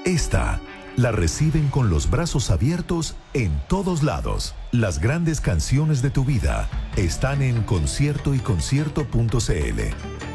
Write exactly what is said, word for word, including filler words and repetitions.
Esta la reciben con los brazos abiertos en todos lados. Las grandes canciones de tu vida están en concierto y concierto punto c l.